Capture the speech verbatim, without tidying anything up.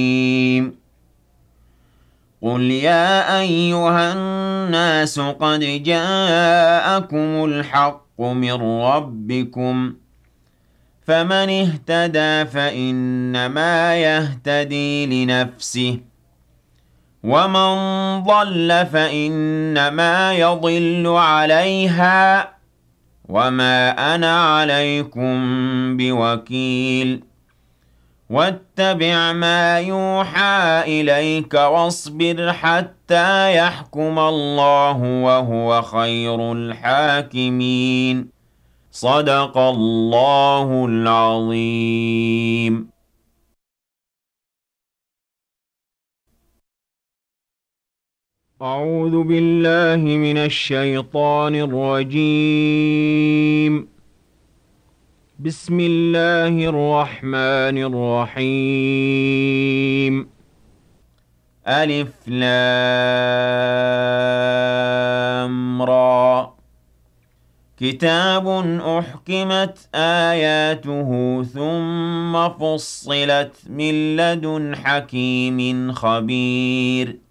قُلْ يَا أَيُّهَا النَّاسُ قَدْ جَاءَكُمُ الْحَقُّ مِنْ رَبِّكُمْ ۖ فَمَنِ اهْتَدَىٰ فَإِنَّمَا يَهْتَدِي لِنَفْسِهِ ۖ وَمَنْ ضَلَّ فَإِنَّمَا يَضِلُّ عَلَيْهَا ۖ وَمَا أَنَا عَلَيْكُمْ بِوَكِيلٍ. وَاتَّبِعْ مَا يُوحَىٰ إِلَيْكَ وَاصْبِرْ حَتَّىٰ يَحْكُمَ اللَّهُ ۖ وَهُوَ خَيْرُ الْحَاكِمِينَ. صدق الله العظيم. أعوذ بالله من الشيطان الرجيم. بسم الله الرحمن الرحيم. ألف لام را. كتاب أحكمت آياته ثم فصلت من لدن حكيم خبير.